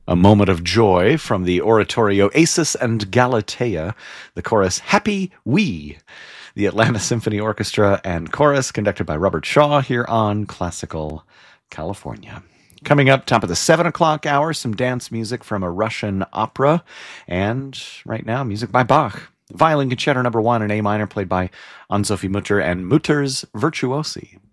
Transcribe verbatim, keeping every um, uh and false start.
A moment of joy from the oratorio Acis and Galatea, the chorus Happy We, the Atlanta Symphony Orchestra and chorus conducted by Robert Shaw here on Classical California. Coming up, top of the seven o'clock hour, some dance music from a Russian opera, and right now, music by Bach. Violin Concerto Number One in A minor, played by Anne-Sophie Mutter and Mutter's Virtuosi.